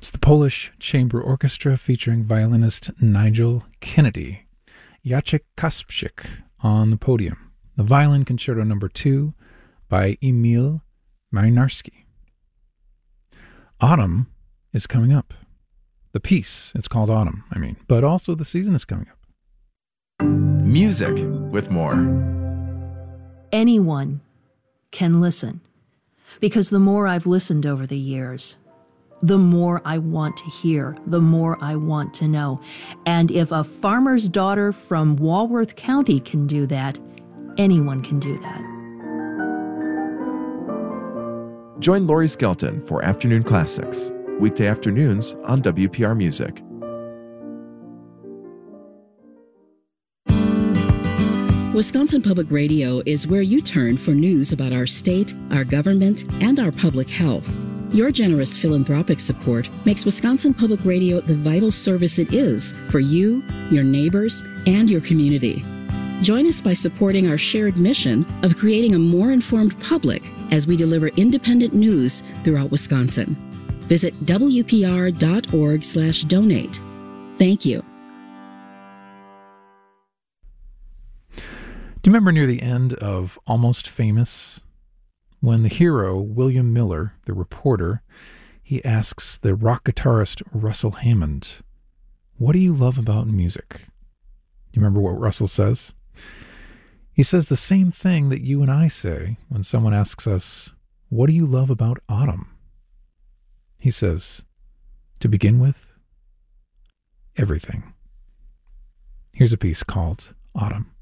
It's the Polish Chamber Orchestra featuring violinist Nigel Kennedy, Jacek Kasprzak on the podium. The Violin Concerto No. 2 by Emil Marinarski. Autumn is coming up. The piece, it's called Autumn, but also the season is coming up. Music with more. Anyone can listen, because the more I've listened over the years, the more I want to hear, the more I want to know. And if a farmer's daughter from Walworth County can do that, anyone can do that. Join Laurie Skelton for Afternoon Classics, weekday afternoons on WPR Music. Wisconsin Public Radio is where you turn for news about our state, our government, and our public health. Your generous philanthropic support makes Wisconsin Public Radio the vital service it is for you, your neighbors, and your community. Join us by supporting our shared mission of creating a more informed public as we deliver independent news throughout Wisconsin. Visit wpr.org/donate. Thank you. Do you remember near the end of Almost Famous, when the hero, William Miller, the reporter, he asks the rock guitarist Russell Hammond, "What do you love about music?" Do you remember what Russell says? He says the same thing that you and I say when someone asks us, "What do you love about autumn?" He says, to begin with, everything. Here's a piece called Autumn.